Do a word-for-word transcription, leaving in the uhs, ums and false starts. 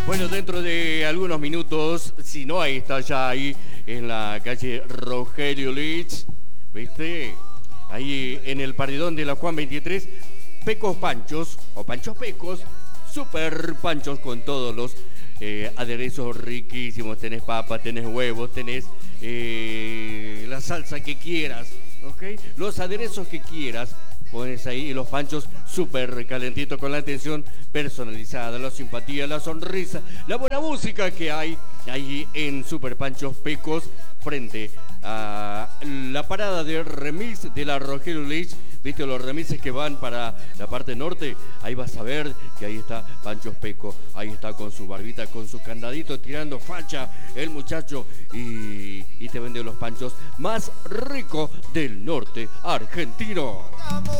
Bueno, dentro de algunos minutos, si no, ahí está ya ahí en la calle Rogelio Lich, ¿viste? Ahí en el paredón de la Juan veintitrés, Pecos Panchos, o Panchos Pecos, super panchos con todos los eh, aderezos riquísimos. Tenés papa, tenés huevos, tenés eh, la salsa que quieras, ¿ok? Los aderezos que quieras. Pones ahí los panchos súper calentitos con la atención personalizada, la simpatía, la sonrisa, la buena música que hay ahí en Super Panchos Pecos frente a la parada de remis de la Rogelio Lich. ¿Viste los remises que van para la parte norte? Ahí vas a ver que ahí está Panchos Peco. Ahí está con su barbita, con su candadito, tirando facha el muchacho. Y, y te vende los panchos más ricos del norte argentino.